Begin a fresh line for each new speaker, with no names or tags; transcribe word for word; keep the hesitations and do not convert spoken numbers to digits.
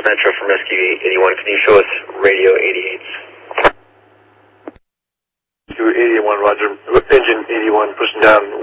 Metro from Rescue eighty-one. Can you show us radio eighty-eight?
Rescue eighty-one, roger. Engine eighty-one, pushing down